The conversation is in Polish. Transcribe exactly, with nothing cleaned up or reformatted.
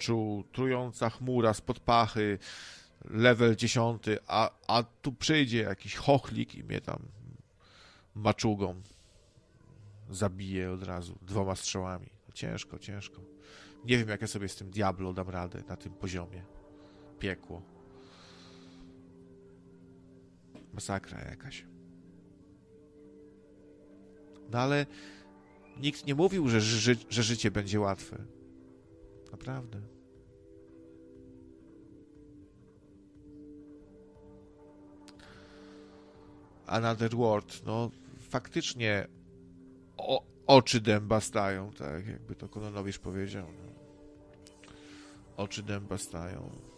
oczu, trująca chmura spod pachy, level dziesiąty, a, a tu przyjdzie jakiś chochlik i mnie tam maczugą zabije od razu dwoma strzałami. Ciężko, ciężko. Nie wiem, jak ja sobie z tym Diablo dam radę na tym poziomie. Piekło. Masakra jakaś. No ale nikt nie mówił, że, ży że życie będzie łatwe. Naprawdę. Another World, no faktycznie o, oczy dęba stają, tak jakby to Kononowicz powiedział. No. Oczy dęba stają.